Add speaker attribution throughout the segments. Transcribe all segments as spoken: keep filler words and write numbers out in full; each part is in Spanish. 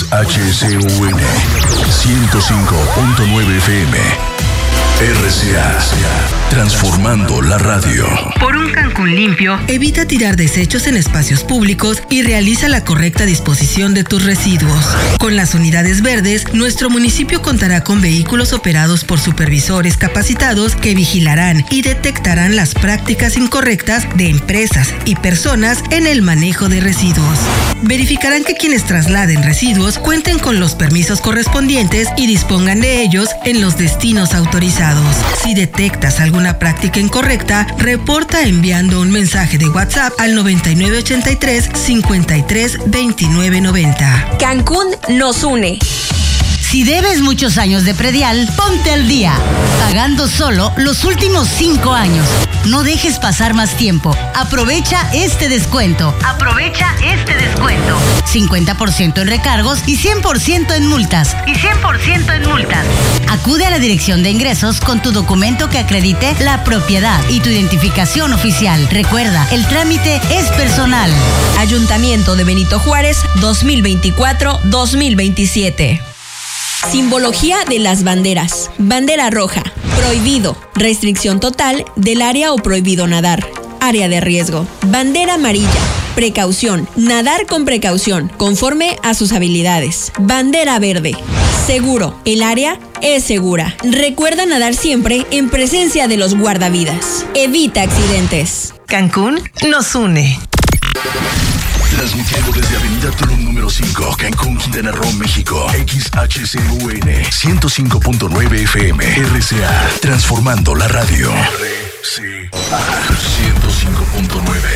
Speaker 1: X H S U N ciento cinco punto nueve F M. R C A, transformando la radio.
Speaker 2: Por un Cancún limpio, evita tirar desechos en espacios públicos y realiza la correcta disposición de tus residuos. Con las unidades verdes, nuestro municipio contará con vehículos operados por supervisores capacitados que vigilarán y detectarán las prácticas incorrectas de empresas y personas en el manejo de residuos. Verificarán que quienes trasladen residuos cuenten con los permisos correspondientes y dispongan de ellos en los destinos autorizados. Si detectas alguna práctica incorrecta, reporta enviando un mensaje de WhatsApp al noventa y nueve ochenta y tres cincuenta y tres veintinueve noventa.
Speaker 3: Cancún nos une.
Speaker 4: Si debes muchos años de predial, ponte al día, pagando solo los últimos cinco años. No dejes pasar más tiempo. Aprovecha este descuento. Aprovecha este descuento. cincuenta por ciento en recargos y cien por ciento en multas. Y cien por ciento en multas. Acude a la Dirección de Ingresos con tu documento que acredite la propiedad y tu identificación oficial. Recuerda, el trámite es personal.
Speaker 3: Ayuntamiento de Benito Juárez, dos mil veinticuatro a dos mil veintisiete. Simbología de las banderas. Bandera roja, prohibido. Restricción total del área o prohibido nadar. Área de riesgo. Bandera amarilla, precaución. Nadar con precaución, conforme a sus habilidades. Bandera verde, seguro. El área es segura. Recuerda nadar siempre en presencia de los guardavidas. Evita accidentes.
Speaker 2: Cancún nos une.
Speaker 1: Transmitiendo desde Avenida Tulum número cinco, Cancún, Quintana Roo, México. X H C U N ciento cinco punto nueve F M. R C A, transformando la radio. R C A ciento cinco punto nueve.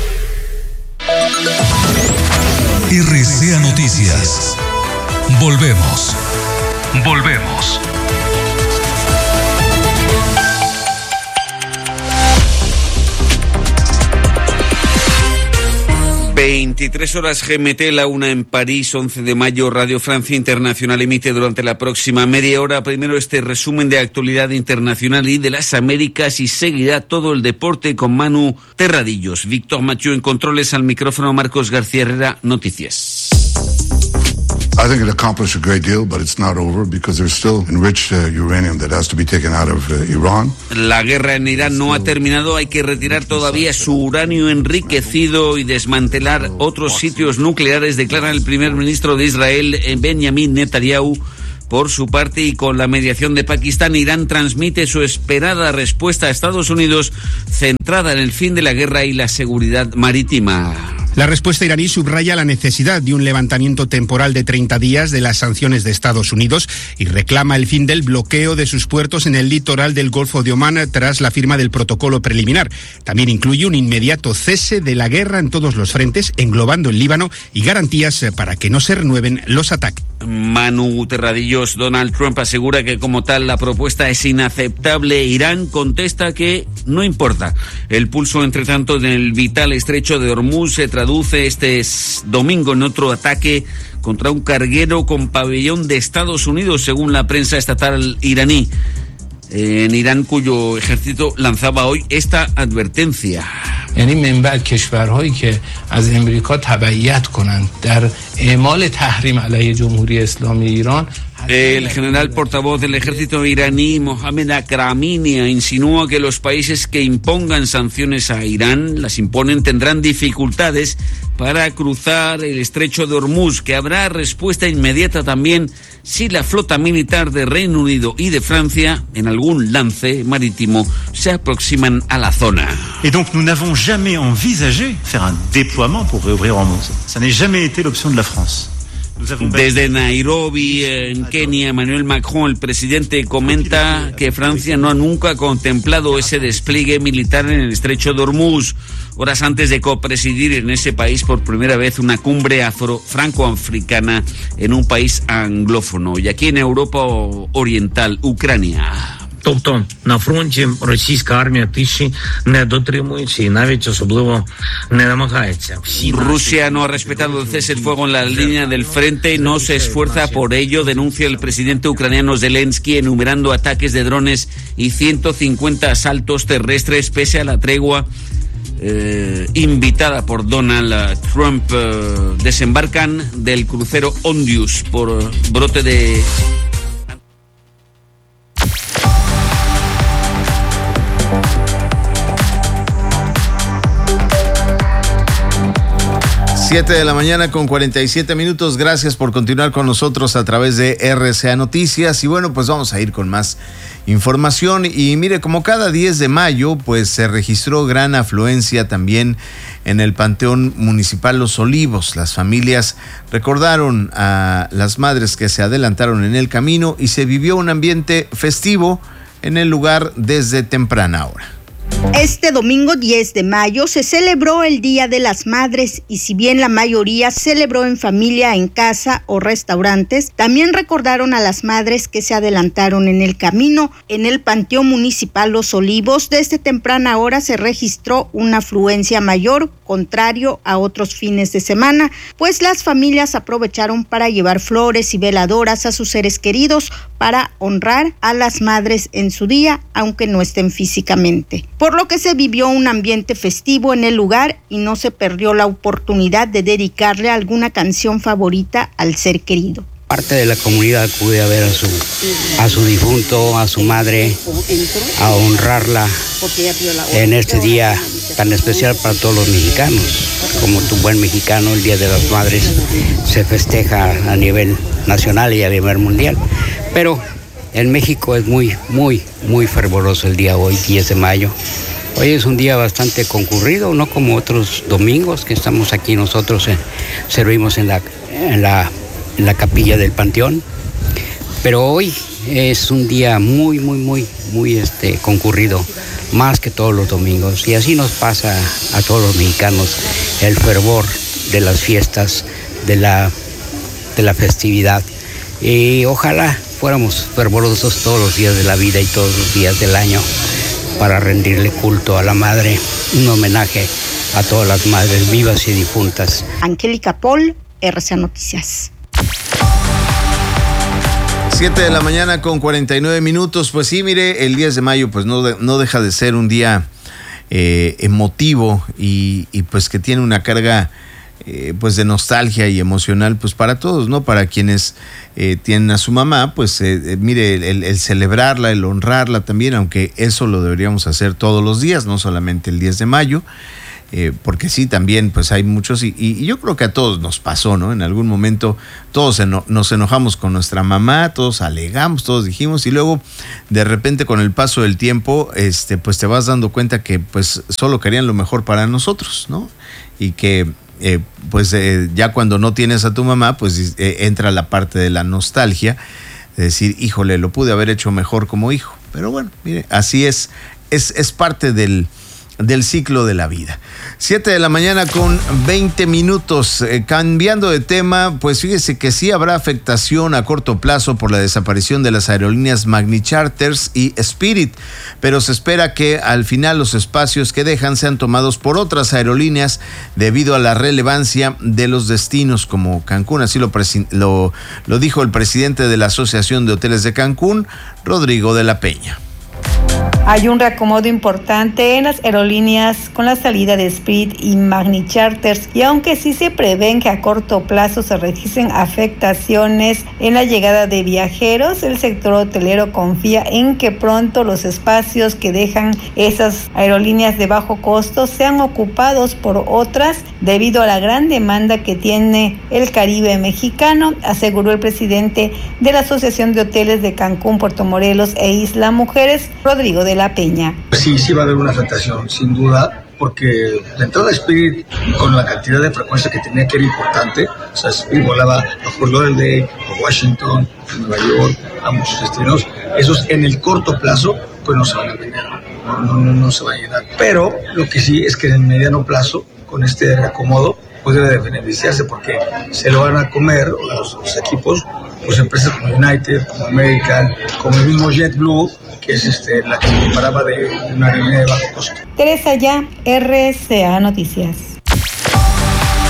Speaker 1: R C A Noticias. Volvemos. Volvemos.
Speaker 5: veintitrés horas G M T, la una en París, once de mayo, Radio Francia Internacional emite durante la próxima media hora primero este resumen de actualidad internacional y de las Américas y seguirá todo el deporte con Manu Terradillos. Víctor Mathieu en controles, al micrófono Marcos García Herrera, Noticias.
Speaker 6: I think it accomplished a great deal, but it's not over because there's still enriched uh, uranium that has to be taken out of uh, Iran.
Speaker 5: La guerra en Irán no ha terminado, hay que retirar todavía su uranio enriquecido y desmantelar otros sitios nucleares, declara el primer ministro de Israel, Benjamin Netanyahu. Por su parte, y con la mediación de Pakistán, Irán transmite su esperada respuesta a Estados Unidos, centrada en el fin de la guerra y la seguridad marítima.
Speaker 7: La respuesta iraní subraya la necesidad de un levantamiento temporal de treinta días de las sanciones de Estados Unidos y reclama el fin del bloqueo de sus puertos en el litoral del Golfo de Omán tras la firma del protocolo preliminar. También incluye un inmediato cese de la guerra en todos los frentes, englobando el Líbano, y garantías para que no se renueven los ataques.
Speaker 5: Manu Terradillos, Donald Trump asegura que como tal la propuesta es inaceptable. Irán contesta que no importa. El pulso, entre tanto, en el vital estrecho de Hormuz se traduce este domingo en otro ataque contra un carguero con pabellón de Estados Unidos, según la prensa estatal iraní. En Irán, cuyo ejército lanzaba hoy esta advertencia.
Speaker 8: یعنی من بعد کشورهایی که از امریکا تبعیت کنند در اعمال تحریم علیه جمهوری اسلامی ایران.
Speaker 5: El general portavoz del ejército iraní, Mohammad Akramini, insinúa que los países que impongan sanciones a Irán, las imponen, tendrán dificultades para cruzar el estrecho de Hormuz, que habrá respuesta inmediata también si la flota militar de Reino Unido y de Francia, en algún lance marítimo, se aproximan a la zona.
Speaker 9: Et donc nous n'avons jamais envisagé faire un déploiement pour réouvrir Hormuz. Ça n'a jamais été l'option de la France.
Speaker 5: Desde Nairobi, en Kenia, Emmanuel Macron, el presidente, comenta que Francia no ha nunca contemplado ese despliegue militar en el estrecho de Hormuz, horas antes de copresidir en ese país por primera vez una cumbre afro-franco-africana en un país anglófono. Y aquí en Europa Oriental, Ucrania.
Speaker 10: Тобто на фронті російська армія тиші не дотримується і навіть особливо не намагається.
Speaker 5: Rusia no ha respetado el cese el fuego en la línea del frente y no se esfuerza por ello, denuncia el presidente ucraniano Zelensky, enumerando ataques de drones y ciento cincuenta asaltos terrestres pese a la tregua eh, invitada por Donald Trump, eh, desembarcan del crucero Ondius por brote de...
Speaker 11: siete de la mañana con cuarenta y siete minutos. Gracias por continuar con nosotros a través de R C A Noticias. Y bueno, pues vamos a ir con más información. Y mire, como cada diez de mayo, pues se registró gran afluencia también en el Panteón Municipal Los Olivos. Las familias recordaron a las madres que se adelantaron en el camino y se vivió un ambiente festivo en el lugar desde temprana hora.
Speaker 12: Este domingo diez de mayo se celebró el Día de las Madres y si bien la mayoría celebró en familia, en casa o restaurantes, también recordaron a las madres que se adelantaron en el camino. En el Panteón Municipal Los Olivos, desde temprana hora se registró una afluencia mayor, contrario a otros fines de semana, pues las familias aprovecharon para llevar flores y veladoras a sus seres queridos para honrar a las madres en su día, aunque no estén físicamente. Por lo que se vivió un ambiente festivo en el lugar y no se perdió la oportunidad de dedicarle alguna canción favorita al ser querido.
Speaker 13: Parte de la comunidad acude a ver a su, a su difunto, a su madre, a honrarla en este día tan especial para todos los mexicanos. Como tu buen mexicano, el Día de las Madres se festeja a nivel nacional y a nivel mundial. Pero en México es muy, muy, muy fervoroso el día hoy, diez de mayo. Hoy es un día bastante concurrido, no como otros domingos que estamos aquí nosotros, eh, servimos en la, en la, en la capilla del Panteón. Pero hoy es un día muy, muy, muy, muy este, concurrido, más que todos los domingos. Y así nos pasa a todos los mexicanos el fervor de las fiestas, de la, de la festividad. Y ojalá fuéramos fervorosos todos los días de la vida y todos los días del año para rendirle culto a la madre, un homenaje a todas las madres vivas y difuntas.
Speaker 12: Angélica Paul, R C A Noticias.
Speaker 11: siete de la mañana con cuarenta y nueve minutos. Pues sí, mire, el diez de mayo pues no, de, no deja de ser un día eh, emotivo y, y pues que tiene una carga Eh, pues de nostalgia y emocional pues para todos, ¿no? Para quienes eh, tienen a su mamá, pues eh, eh, mire, el, el celebrarla, el honrarla también, aunque eso lo deberíamos hacer todos los días, no solamente el diez de mayo, eh, porque sí, también pues hay muchos y, y yo creo que a todos nos pasó, ¿no? En algún momento todos eno- nos enojamos con nuestra mamá, todos alegamos, todos dijimos y luego de repente con el paso del tiempo, este, pues te vas dando cuenta que pues solo querían lo mejor para nosotros, ¿no? Y que Eh, pues eh, ya cuando no tienes a tu mamá, pues eh, entra la parte de la nostalgia, de decir, híjole, lo pude haber hecho mejor como hijo. Pero bueno, mire, así es, es, es parte del, del ciclo de la vida. siete de la mañana con veinte minutos. Eh, cambiando de tema, pues fíjese que sí habrá afectación a corto plazo por la desaparición de las aerolíneas Magni Charters y Spirit, pero se espera que al final los espacios que dejan sean tomados por otras aerolíneas debido a la relevancia de los destinos como Cancún. Así lo, presi- lo, lo dijo el presidente de la Asociación de Hoteles de Cancún, Rodrigo de la Peña.
Speaker 14: Hay un reacomodo importante en las aerolíneas con la salida de Spirit y Magni Charters y aunque sí se prevén que a corto plazo se registren afectaciones en la llegada de viajeros, el sector hotelero confía en que pronto los espacios que dejan esas aerolíneas de bajo costo sean ocupados por otras debido a la gran demanda que tiene el Caribe mexicano, aseguró el presidente de la Asociación de Hoteles de Cancún, Puerto Morelos e Isla Mujeres, Rodrigo de la Peña.
Speaker 15: Sí, sí va a haber una afectación, sin duda, porque la entrada de Spirit con la cantidad de frecuencia que tenía que era importante, o sea, Spirit volaba a Fort Lauderdale, a Washington, a Nueva York, a muchos destinos, esos en el corto plazo pues no se van a vender, no, no, no, no se van a llenar, pero lo que sí es que en el mediano plazo, con este reacomodo, pues debe de beneficiarse porque se lo van a comer los, los equipos, pues empresas como United, como American, como el mismo JetBlue, que es este, la que me paraba de una aerolínea de bajo costo.
Speaker 14: Teresa Ya, R C A Noticias.
Speaker 11: Pues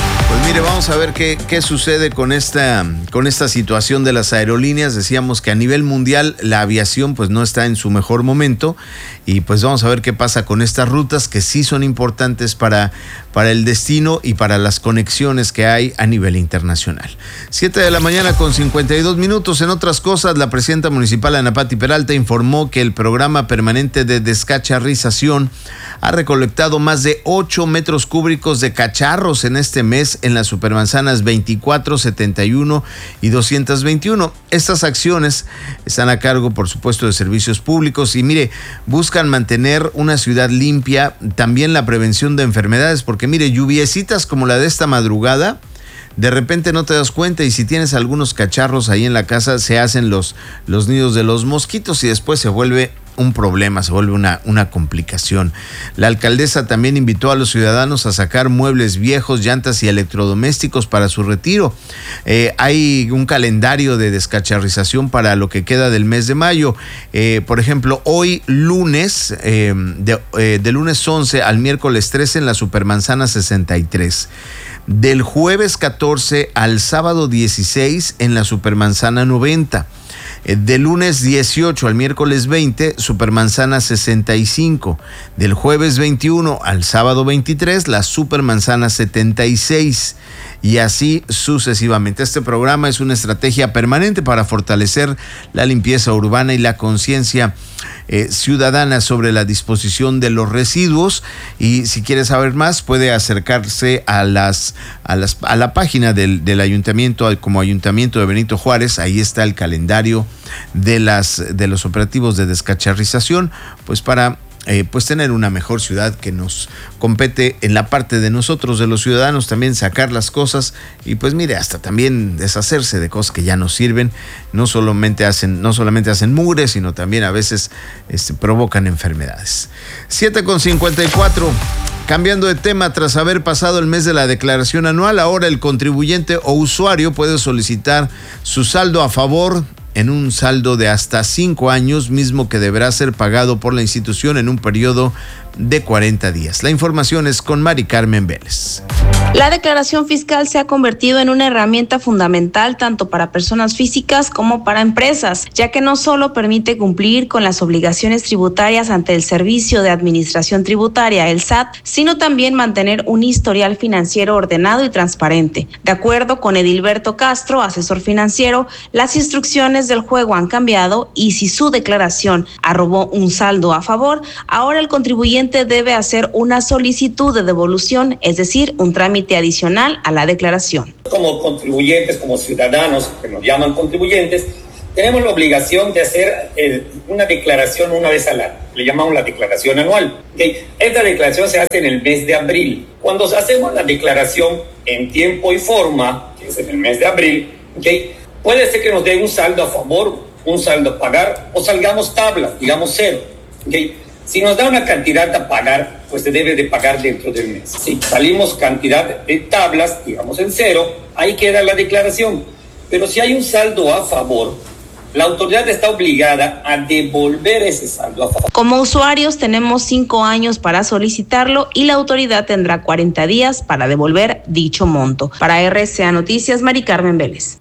Speaker 11: mire, vamos a ver qué, qué sucede con esta, con esta situación de las aerolíneas. Decíamos que a nivel mundial la aviación pues no está en su mejor momento y pues vamos a ver qué pasa con estas rutas que sí son importantes para, para el destino y para las conexiones que hay a nivel internacional. Siete de la mañana con cincuenta y dos minutos. En otras cosas, la presidenta municipal Ana Pati Peralta informó que el programa permanente de descacharrización ha recolectado más de ocho metros cúbicos de cacharros en este mes en las supermanzanas veinticuatro, setenta y uno y doscientos veintiuno. Estas acciones están a cargo, por supuesto, de servicios públicos y mire, buscan mantener una ciudad limpia, también la prevención de enfermedades, porque mire, lluviecitas como la de esta madrugada, de repente no te das cuenta y si tienes algunos cacharros ahí en la casa se hacen los, los nidos de los mosquitos y después se vuelve un problema, se vuelve una, una complicación. La alcaldesa también invitó a los ciudadanos a sacar muebles viejos, llantas y electrodomésticos para su retiro. Eh, hay un calendario de descacharrización para lo que queda del mes de mayo. Eh, por ejemplo, hoy lunes, eh, de, eh, de lunes once al miércoles trece en la Supermanzana sesenta y tres. Del jueves catorce al sábado dieciséis en la Supermanzana noventa. De lunes dieciocho al miércoles veinte, Supermanzana sesenta y cinco. Del jueves veintiuno al sábado veintitrés, la Supermanzana setenta y seis. Y así sucesivamente. Este programa es una estrategia permanente para fortalecer la limpieza urbana y la conciencia eh, ciudadana sobre la disposición de los residuos. Y si quiere saber más, puede acercarse a las a las a la página del, del ayuntamiento, como Ayuntamiento de Benito Juárez. Ahí está el calendario de las de los operativos de descacharrización, pues para Eh, pues tener una mejor ciudad que nos compete en la parte de nosotros, de los ciudadanos, también sacar las cosas y pues mire, hasta también deshacerse de cosas que ya no sirven, no solamente hacen, no solamente hacen mugre, sino también a veces este, provocan enfermedades. siete con cincuenta y cuatro. Cambiando de tema, tras haber pasado el mes de la declaración anual, ahora el contribuyente o usuario puede solicitar su saldo a favor en un saldo de hasta cinco años, mismo que deberá ser pagado por la institución en un periodo de cuarenta días. La información es con Mari Carmen Vélez.
Speaker 16: La declaración fiscal se ha convertido en una herramienta fundamental tanto para personas físicas como para empresas, ya que no solo permite cumplir con las obligaciones tributarias ante el Servicio de Administración Tributaria, el S A T, sino también mantener un historial financiero ordenado y transparente. De acuerdo con Edilberto Castro, asesor financiero, las instrucciones del juego han cambiado y si su declaración arrojó un saldo a favor, ahora el contribuyente debe hacer una solicitud de devolución, es decir, un trámite adicional a la declaración.
Speaker 17: Como contribuyentes, como ciudadanos que nos llaman contribuyentes, tenemos la obligación de hacer eh, una declaración una vez al año. Le llamamos la declaración anual. ¿Okay? Esta declaración se hace en el mes de abril. Cuando hacemos la declaración en tiempo y forma, que es en el mes de abril, ¿okay? Puede ser que nos dé un saldo a favor, un saldo a pagar, o salgamos tabla, digamos cero. ¿Okay? Si nos da una cantidad a pagar, pues se debe de pagar dentro del mes. Si salimos cantidad de tablas, digamos en cero, ahí queda la declaración. Pero si hay un saldo a favor, la autoridad está obligada a devolver ese saldo a favor.
Speaker 16: Como usuarios tenemos cinco años para solicitarlo y la autoridad tendrá cuarenta días para devolver dicho monto. Para R C A Noticias, Mari Carmen Vélez.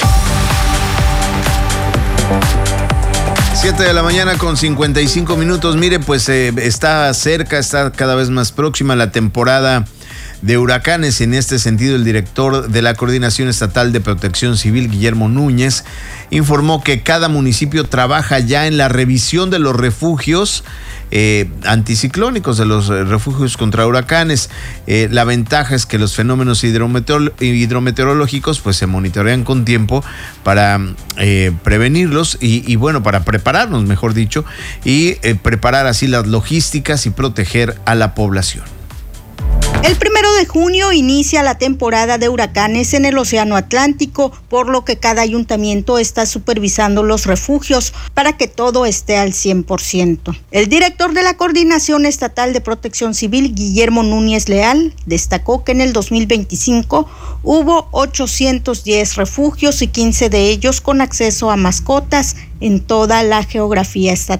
Speaker 11: siete de la mañana con cincuenta y cinco minutos. Mire, pues eh, está cerca, está cada vez más próxima la temporada de huracanes. En este sentido, el director de la Coordinación Estatal de Protección Civil, Guillermo Núñez, informó que cada municipio trabaja ya en la revisión de los refugios eh, anticiclónicos, de los refugios contra huracanes. Eh, la ventaja es que los fenómenos hidrometeor- hidrometeorológicos pues se monitorean con tiempo para eh, prevenirlos y, y bueno, para prepararnos, mejor dicho, y eh, preparar así las logísticas y proteger a la población.
Speaker 12: El primero de junio inicia la temporada de huracanes en el Océano Atlántico, por lo que cada ayuntamiento está supervisando los refugios para que todo esté al cien por ciento. El director de la Coordinación Estatal de Protección Civil, Guillermo Núñez Leal, destacó que en el dos mil veinticinco hubo ochocientos diez refugios y quince de ellos con acceso a mascotas en toda la geografía estatal.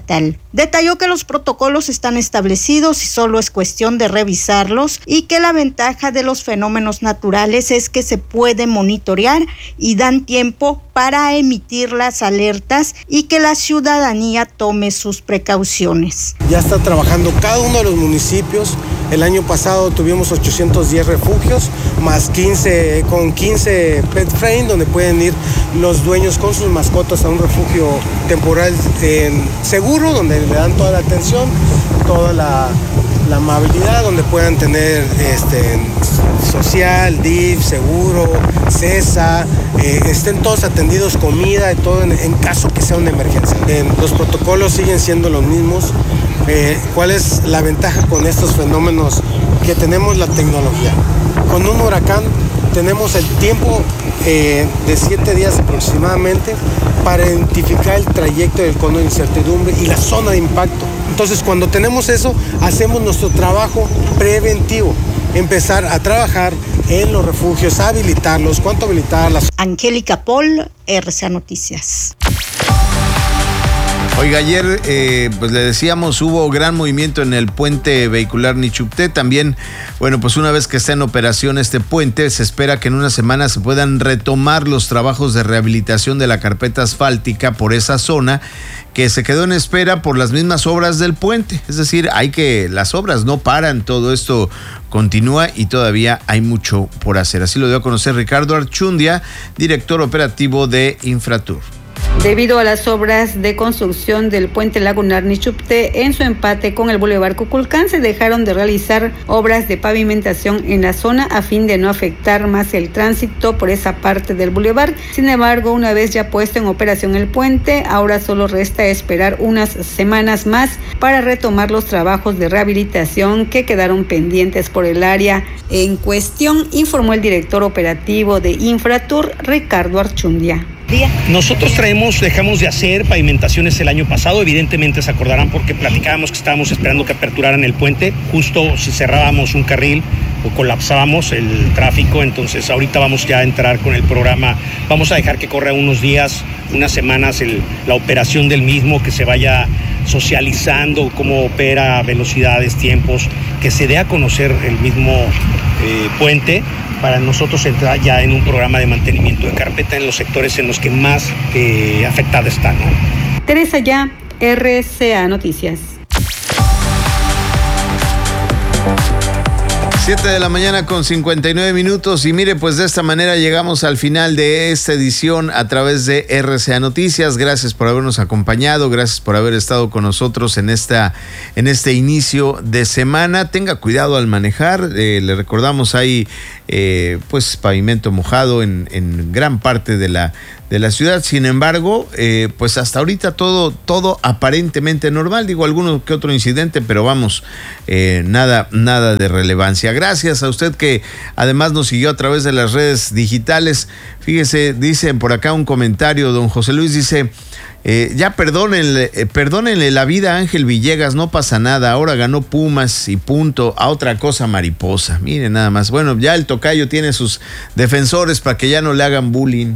Speaker 12: Detalló que los protocolos están establecidos y solo es cuestión de revisarlos y que la ventaja de los fenómenos naturales es que se puede monitorear y dan tiempo para emitir las alertas y que la ciudadanía tome sus precauciones.
Speaker 18: Ya está trabajando cada uno de los municipios. El año pasado tuvimos ochocientos diez refugios, más quince, con quince pet frame, donde pueden ir los dueños con sus mascotas a un refugio temporal eh, seguro, donde le dan toda la atención, toda la, la amabilidad, donde puedan tener este, social, D I F, seguro, CESA, eh, estén todos atendidos, comida y todo en, en caso que sea una emergencia. Eh, los protocolos siguen siendo los mismos. Eh, ¿Cuál es la ventaja con estos fenómenos? Que tenemos la tecnología. Con un huracán tenemos el tiempo eh, de siete días aproximadamente para identificar el trayecto del cono de incertidumbre y la zona de impacto. Entonces, cuando tenemos eso, hacemos nuestro trabajo preventivo. Empezar a trabajar en los refugios, a habilitarlos, cuánto habilitarlas.
Speaker 12: Angélica Paul, R C A Noticias.
Speaker 11: Oiga, ayer eh, pues le decíamos, hubo gran movimiento en el puente vehicular Nichupté. También, bueno, pues una vez que está en operación este puente, se espera que en una semana se puedan retomar los trabajos de rehabilitación de la carpeta asfáltica por esa zona que se quedó en espera por las mismas obras del puente. Es decir, hay que, las obras no paran, todo esto continúa y todavía hay mucho por hacer. Así lo dio a conocer Ricardo Archundia, director operativo de Infratur.
Speaker 19: Debido a las obras de construcción del puente lagunar Nichupté en su empate con el Boulevard Cuculcán, se dejaron de realizar obras de pavimentación en la zona a fin de no afectar más el tránsito por esa parte del bulevar. Sin embargo, una vez ya puesto en operación el puente, ahora solo resta esperar unas semanas más para retomar los trabajos de rehabilitación que quedaron pendientes por el área en cuestión, informó el director operativo de Infratur, Ricardo Archundia.
Speaker 20: Nosotros traemos, dejamos de hacer pavimentaciones el año pasado, evidentemente se acordarán porque platicábamos que estábamos esperando que aperturaran el puente, justo si cerrábamos un carril o colapsábamos el tráfico, entonces ahorita vamos ya a entrar con el programa, vamos a dejar que corra unos días, unas semanas el, la operación del mismo, que se vaya socializando cómo opera, velocidades, tiempos, que se dé a conocer el mismo eh, puente, para nosotros entrar ya en un programa de mantenimiento de carpeta en los sectores en los que más eh, afectada está, ¿no?
Speaker 19: Teresa Ya, R C A Noticias.
Speaker 11: siete de la mañana con cincuenta y nueve minutos y mire, pues de esta manera llegamos al final de esta edición a través de R C A Noticias. Gracias por habernos acompañado, gracias por haber estado con nosotros en esta en este inicio de semana. Tenga cuidado al manejar, eh, le recordamos hay eh, pues pavimento mojado en, en gran parte de la de la ciudad. Sin embargo, eh, pues hasta ahorita todo, todo aparentemente normal. Digo, alguno que otro incidente, pero vamos, eh, nada, nada de relevancia. Gracias a usted que además nos siguió a través de las redes digitales. Fíjese, dicen por acá un comentario, don José Luis dice, eh, ya perdónenle, eh, perdónenle la vida a Ángel Villegas, no pasa nada, ahora ganó Pumas y punto, a otra cosa mariposa. Miren nada más, bueno, ya el tocayo tiene sus defensores para que ya no le hagan bullying.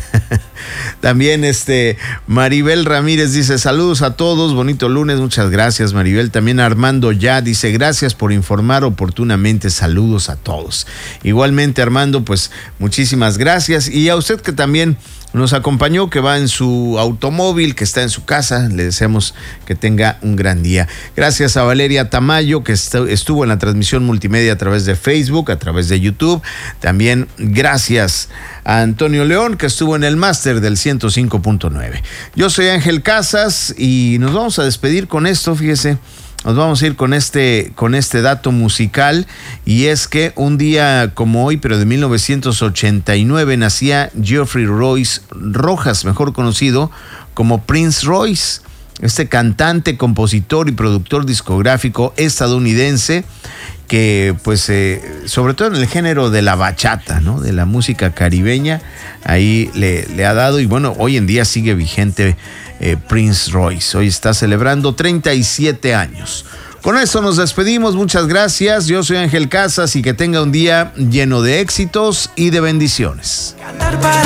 Speaker 11: También este Maribel Ramírez dice saludos a todos, bonito lunes, muchas gracias Maribel. También Armando Ya dice gracias por informar oportunamente, saludos a todos. Igualmente Armando, pues muchísimas gracias, y a usted que también nos acompañó, que va en su automóvil, que está en su casa, le deseamos que tenga un gran día. Gracias a Valeria Tamayo, que estuvo en la transmisión multimedia a través de Facebook, a través de YouTube. También gracias a Antonio León, que estuvo en el máster del ciento cinco punto nueve. Yo soy Ángel Casas y nos vamos a despedir con esto, fíjese. Nos vamos a ir con este, con este dato musical, y es que un día como hoy, pero de mil novecientos ochenta y nueve, nacía Geoffrey Royce Rojas, mejor conocido como Prince Royce, este cantante, compositor y productor discográfico estadounidense que pues eh, sobre todo en el género de la bachata, ¿no? De la música caribeña, ahí le, le ha dado, y bueno, hoy en día sigue vigente eh, Prince Royce. Hoy está celebrando treinta y siete años. Con eso nos despedimos, muchas gracias. Yo soy Ángel Casas y que tenga un día lleno de éxitos y de bendiciones.